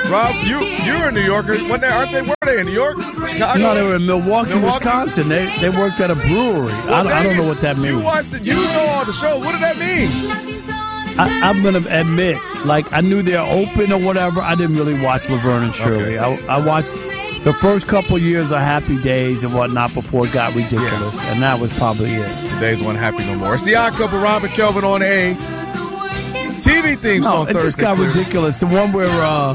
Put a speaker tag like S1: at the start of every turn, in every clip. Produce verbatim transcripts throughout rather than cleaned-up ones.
S1: Rob, you you're a New Yorker. When they aren't they? Were they in New York, Chicago?
S2: No, they were in Milwaukee,
S1: Milwaukee?
S2: Wisconsin. They they worked at a brewery.
S1: Well,
S2: I, I don't
S1: it.
S2: know what that means.
S1: You watched it. You know all the shows. What did that mean?
S2: I, I'm going to admit, like, I knew they're open or whatever. I didn't really watch Laverne and Shirley.
S1: Okay.
S2: I, I watched the first couple years of Happy Days and whatnot before it got ridiculous, yeah. and that was probably it.
S1: The days weren't happy no more. It's the Odd Couple, Rob and Kelvin on A. T V theme
S2: no,
S1: song
S2: it
S1: Thursday.
S2: Just got
S1: clear.
S2: ridiculous. The one where uh,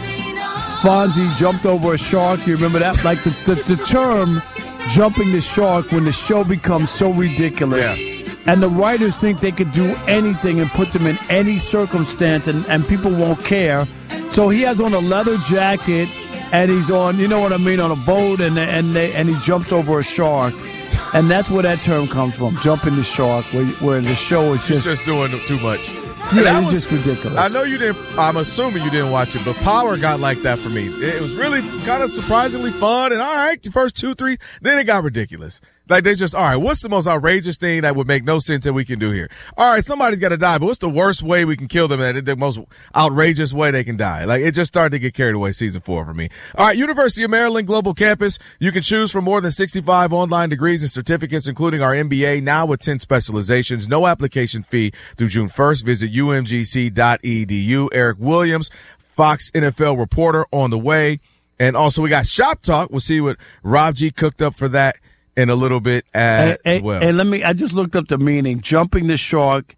S2: Fonzie jumped over a shark. You remember that? Like the, the, the term jumping the shark when the show becomes so ridiculous.
S1: Yeah.
S2: And the writers think they could do anything and put them in any circumstance, and, and people won't care. So he has on a leather jacket, and he's on, you know what I mean, on a boat, and and they, and he jumps over a shark. And that's where that term comes from, jumping the shark, where, where the show is just...
S1: He's just doing too much.
S2: Yeah, it's just ridiculous.
S1: I know you didn't, I'm assuming you didn't watch it, but Power got like that for me. It was really kind of surprisingly fun, and all right, the first two, three, then it got ridiculous. Like, they just, all right, what's the most outrageous thing that would make no sense that we can do here? All right, somebody's got to die, but what's the worst way we can kill them and the most outrageous way they can die? Like, it just started to get carried away season four for me. All right, University of Maryland Global Campus. You can choose from more than sixty-five online degrees and certificates, including our M B A, now with ten specializations. No application fee through June first. Visit U M G C dot E D U. Eric Williams, Fox N F L reporter, on the way. And also, we got Shop Talk. We'll see what Rob G cooked up for that in a little bit as
S2: and, and,
S1: well.
S2: And let me, I just looked up the meaning. Jumping the shark,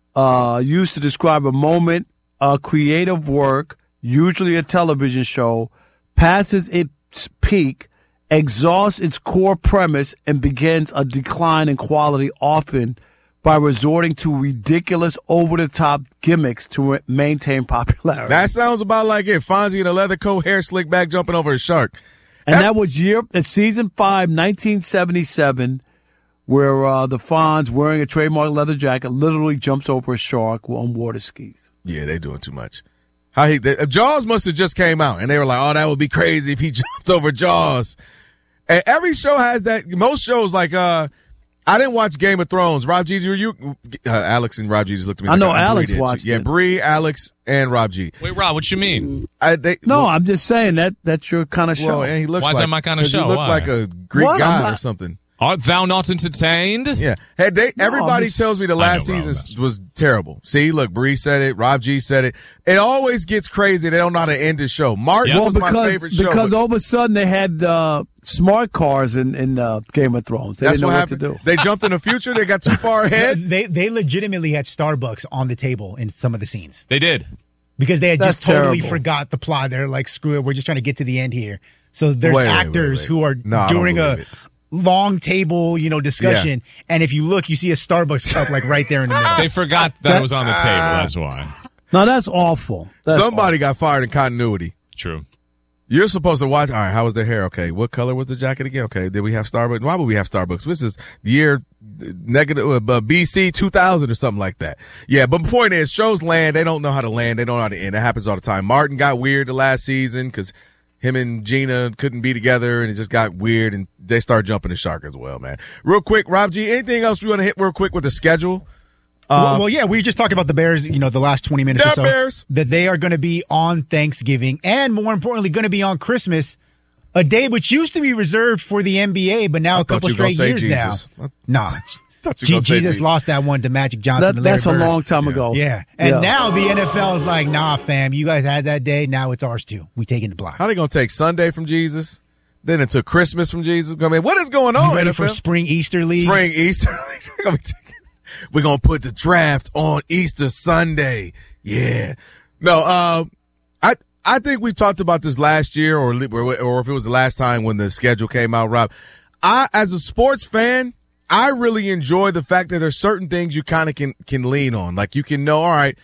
S2: uh, used to describe a moment, a creative work, usually a television show, passes its peak, exhausts its core premise, and begins a decline in quality, often by resorting to ridiculous, over-the-top gimmicks to re- maintain popularity.
S1: That sounds about like it. Fonzie in a leather coat, hair slicked back, jumping over a shark.
S2: And that, that was year uh, season five, nineteen seventy-seven, where uh, the Fonz, wearing a trademark leather jacket, literally jumps over a shark on water skis.
S1: Yeah, they're doing too much. How he they, Jaws must have just came out, and they were like, "Oh, that would be crazy if he jumped over Jaws." And every show has that. Most shows, like uh, I didn't watch Game of Thrones. Rob G, you, uh, Alex and Rob G just looked at me.
S2: I
S1: like,
S2: know
S1: oh,
S2: Alex
S1: Bree
S2: watched
S1: Yeah,
S2: it.
S1: Bree, Alex, and Rob G.
S3: Wait, Rob, what you mean?
S1: I, they,
S2: No,
S1: well,
S2: I'm just saying that that's your kind of show.
S1: Well, and he looks
S3: Why is
S1: like,
S3: that my kind of
S1: 'cause
S3: show?
S1: He looked
S3: Why?
S1: like a Greek
S2: What? I'm
S1: god
S2: not-
S1: or something.
S3: Art thou not entertained?
S1: Yeah. Hey, they,
S2: No,
S1: everybody
S2: I'm just-
S1: tells me the
S3: I
S1: last
S3: know, Rob,
S1: season
S3: that's-
S1: was terrible. See, look, Bree said it. Rob G said it. It always gets crazy. They don't know how to end the show. Martin
S3: Yeah.
S1: was
S2: well,
S1: my
S2: because
S1: favorite show.
S2: because
S1: but
S2: all of a sudden they had uh, smart cars in in uh, Game of Thrones. They
S1: that's
S2: didn't know
S1: what
S2: what,
S1: happened.
S2: to do.
S1: They jumped in the future. They got too far ahead.
S4: They they legitimately had Starbucks on the table in some of the scenes
S3: They did.
S4: because they had
S2: That's
S4: just totally
S2: terrible.
S4: forgot the plot. They're like, screw it, we're just trying to get to the end here. So there's
S1: Wait, wait,
S4: actors
S1: wait, wait.
S4: who are
S1: No, I don't
S4: doing a
S1: believe it.
S4: long table, you know, discussion, and if you look, you see a Starbucks cup like right there in the middle.
S3: They forgot that it was on the table. That's why.
S2: No, that's awful. That's
S1: Somebody got fired in continuity.
S3: True.
S1: You're supposed to watch. All right, how was their hair? Okay, what color was the jacket again? Okay, did we have Starbucks? Why would we have Starbucks? This is the year uh, negative uh, B C two thousand or something like that. Yeah, but the point is, shows land. They don't know how to land. They don't know how to end. It happens all the time. Martin got weird the last season because him and Gina couldn't be together, and it just got weird, and they started jumping the shark as well, man. Real quick, Rob G, anything else we want to hit real quick with the schedule?
S4: well, well, yeah, we just talked about the Bears, you know, the last twenty minutes
S1: Yeah,
S4: or so.
S1: Bears.
S4: That they are going to be on Thanksgiving and, more importantly, going to be on Christmas, a day which used to be reserved for the N B A, but now
S1: I
S4: a couple
S1: thought you were
S4: straight
S1: gonna say
S4: years
S1: Jesus.
S4: now. Nah.
S1: thought you were
S4: G-
S1: gonna say
S4: Jesus
S1: Jesus.
S4: lost that one to Magic Johnson.
S2: That,
S4: and Larry
S2: that's a
S4: Bird.
S2: long time
S1: Yeah.
S2: ago.
S4: Yeah. And
S2: Yeah.
S4: now the N F L is like, nah, fam, you guys had that day. Now it's ours too. We taking the block.
S1: How they gonna take Sunday from Jesus? Then it took Christmas from Jesus. I mean, what is going on?
S4: You ready
S1: N F
S4: for
S1: L?
S4: spring Easter leagues?
S1: Spring Easter. We're gonna be taking- We're gonna put the draft on Easter Sunday. Yeah. No. Uh, I I think we talked about this last year, or or if it was the last time when the schedule came out, Rob. I, as a sports fan, I really enjoy the fact that there's certain things you kind of can can lean on. Like you can know, all right,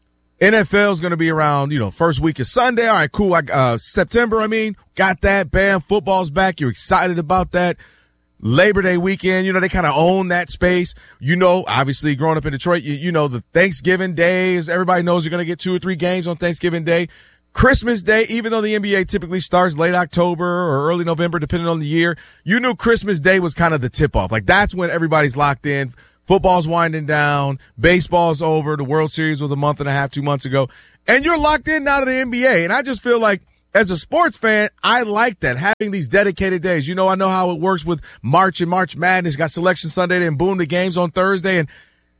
S1: N F L is going to be around, you know, first week of Sunday. All right, cool. I, uh, September, I mean, got that. Bam, football's back. You're excited about that. Labor Day weekend, you know, they kind of own that space. You know, obviously growing up in Detroit, you, you know, the Thanksgiving days, everybody knows you're going to get two or three games on Thanksgiving Day. Christmas Day, even though the N B A typically starts late October or early November, depending on the year, you knew Christmas Day was kind of the tip off. Like that's when everybody's locked in. Football's winding down. Baseball's over. The World Series was a month and a half, two months ago. and you're locked in now to the N B A. And I just feel like, as a sports fan, I like that, having these dedicated days. You know, I know how it works with March and March Madness. Got Selection Sunday, then boom, the game's on Thursday. And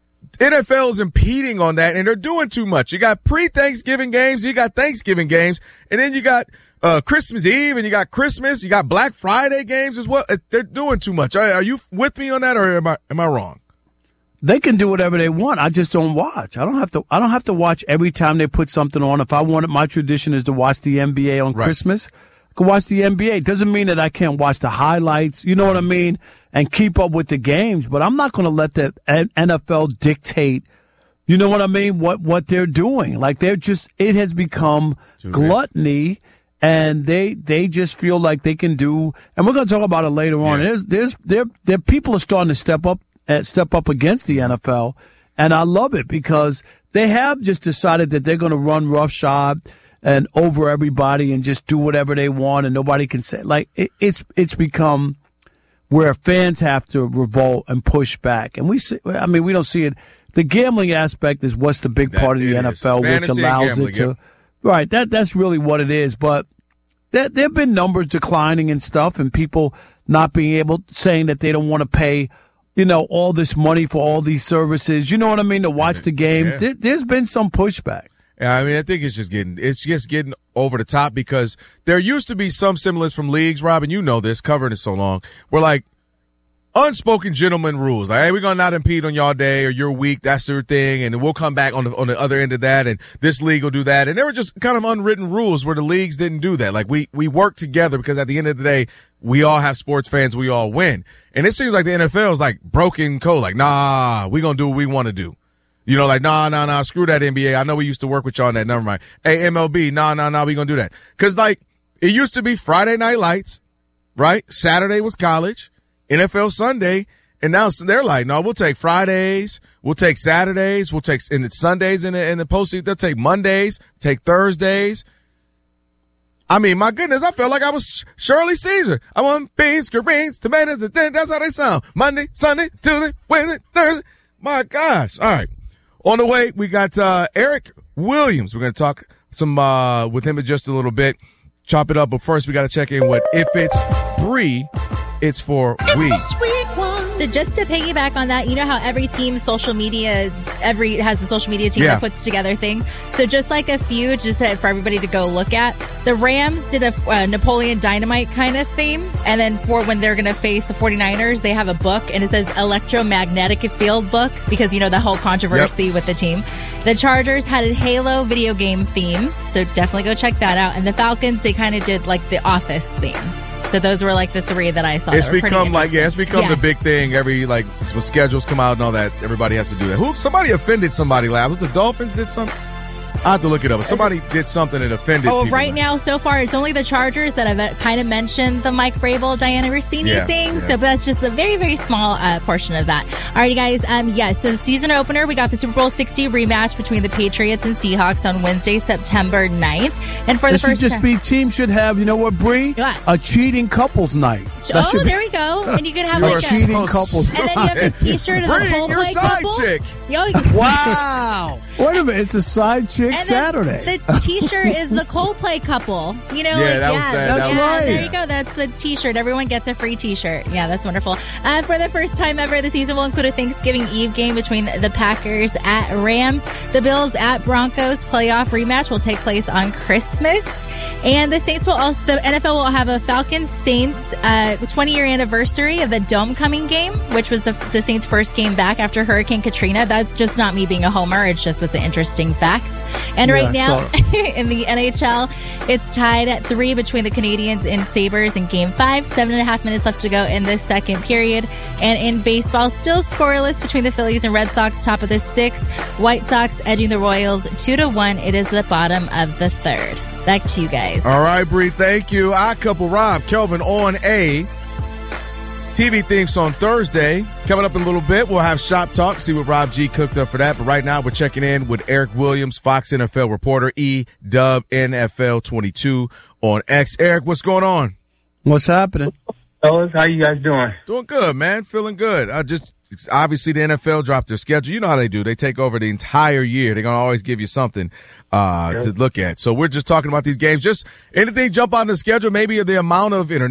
S1: N F L is impeding on that, and they're doing too much. You got pre-Thanksgiving games, you got Thanksgiving games, and then you got uh, Christmas Eve, and you got Christmas, you got Black Friday games as well. They're doing too much. Are, are you with me on that, or am I am I wrong?
S2: They can do whatever they want. I just don't watch. I don't have to. I don't have to watch every time they put something on. If I wanted, my tradition is to watch the N B A on
S1: Right.
S2: Christmas. I can watch the N B A. Doesn't mean that I can't watch the highlights. You know what I mean? And keep up with the games. But I'm not going to let the N F L dictate. You know what I mean? What what they're doing? Like they're just. It has become gluttony. And they they just feel like they can do, and we're going to talk about it later on.
S1: Yeah.
S2: There's there's there there people are starting to step up uh, step up against the N F L, and I love it because they have just decided that they're going to run roughshod and over everybody and just do whatever they want, and nobody can say like it, it's it's become where fans have to revolt and push back, and we see. I mean, we don't see it. The gambling aspect is what's the big
S1: That
S2: part of the
S1: it
S2: N F L,
S1: is.
S2: which
S1: Fantasy and
S2: allows
S1: gambling,
S2: it to.
S1: yep.
S2: Right, that that's really what it is, but. There, there have been numbers declining and stuff, and people not being able, saying that they don't want to pay, you know, all this money for all these services. You know what I mean? To watch the games.
S1: Yeah.
S2: There, there's been some pushback.
S1: Yeah, I mean, I think it's just getting it's just getting over the top because there used to be some semblance from leagues, Rob, and you know this, covering it so long, where like unspoken gentleman rules. Like, hey, we're gonna not impede on y'all day or your week. That's their thing, and then we'll come back on the on the other end of that, and this league will do that. And there were just kind of unwritten rules where the leagues didn't do that. Like we we work together because at the end of the day, we all have sports fans. We all win, and it seems like the N F L is like broken code. Like, nah, we gonna do what we want to do. You know, like, nah, nah, nah, screw that N B A. I know we used to work with y'all on that. Never mind. Hey, M L B, nah, nah, nah, we gonna do that. Cause like, it used to be Friday Night Lights, right? Saturday was college, N F L Sunday, and now they're like, no, we'll take Fridays, we'll take Saturdays, we'll take, and it's Sundays in the, in the postseason, they'll take Mondays, take Thursdays. I mean, my goodness, I felt like I was Shirley Caesar. I want beans, greens, tomatoes, and then that's how they sound. Monday, Sunday, Tuesday, Wednesday, Thursday. My gosh. All right. On the way, we got uh, Eric Williams. We're going to talk some uh, with him in just a little bit. Chop it up. But first, we got to check in with If It's Bree, It's For We.
S5: So just to piggyback on that, you know how every team social media, every has a social media team
S1: Yeah.
S5: that puts together things. So just like a few, just for everybody to go look at, the Rams did a uh, Napoleon Dynamite kind of theme. And then for when they're going to face the 49ers, they have a book and it says Electromagnetic Field Book because, you know, the whole controversy
S1: Yep.
S5: with the team. The Chargers had a Halo video game theme. So definitely go check that out. And the Falcons, they kind of did like the Office theme. So those were like the three that I saw.
S1: It's
S5: that were pretty
S1: become like, yeah, it's
S5: interesting.
S1: become
S5: Yes.
S1: the big thing. Every, like, when schedules come out and all that, everybody has to do that. Who? Somebody offended somebody last. Was the Dolphins did something? I have to look it up. Somebody did something that offended
S5: Oh,
S1: people.
S5: right now, so far, it's only the Chargers that have kind of mentioned the Mike Vrabel, Diana Rossini
S1: Yeah,
S5: thing.
S1: yeah.
S5: So that's just a very, very small uh, portion of that. Alrighty, guys. Um, yes, so the season opener, we got the Super Bowl sixty rematch between the Patriots and Seahawks on Wednesday, September ninth. And for
S2: This
S5: the
S2: should
S5: first
S2: just
S5: time.
S2: be, teams should have, you know what, Bree?
S5: What?
S2: A cheating couples night. That
S5: Oh,
S2: should be-
S5: there we go. And you can have
S1: You
S2: a
S5: like
S1: are
S5: a.
S2: cheating
S1: so
S2: couples.
S5: And then you have the T-shirt of the
S1: Bree,
S5: whole
S1: you're a
S5: play
S1: side
S5: couple.
S1: chick.
S5: Yo,
S2: Wow. Wait a minute. It's a side chick
S5: And
S2: Saturday.
S5: then the T-shirt is the Coldplay couple. You know,
S1: Yeah,
S5: like,
S1: that was
S5: yeah,
S1: that-
S2: That's
S5: yeah,
S2: right.
S5: There you go. That's the T-shirt. Everyone gets a free T-shirt. Yeah, that's wonderful. Uh, for the first time ever, the season will include a Thanksgiving Eve game between the Packers at Rams. The Bills at Broncos playoff rematch will take place on Christmas. And the Saints will also, the N F L will have a Falcons Saints uh, twenty year anniversary of the Domecoming game, which was the, the Saints' first game back after Hurricane Katrina. That's just not me being a homer. It's just was an interesting fact. And
S2: Yeah,
S5: right
S2: I
S5: now
S2: saw
S5: in the N H L, it's tied at three between the Canadiens and Sabres in game five. Seven and a half minutes left to go in this second period. And in baseball, still scoreless between the Phillies and Red Sox, top of the sixth. White Sox edging the Royals two to one. It is the bottom of the third. Back to you guys.
S1: All right, Bree, thank you. I couple Rob, Kelvin on a T V theme song Thursday. Coming up in a little bit, we'll have Shop Talk, see what Rob G cooked up for that. But right now, we're checking in with Eric Williams, Fox N F L reporter, E-Dub N F L twenty-two on X. Eric, what's going on?
S2: What's happening?
S6: Fellas, how you guys doing?
S1: Doing good, man. Feeling good. I just it's obviously the N F L dropped their schedule. You know how they do. They take over the entire year. They're going to always give you something uh, yeah. to look at. So we're just talking about these games. Just anything jump on the schedule, maybe the amount of international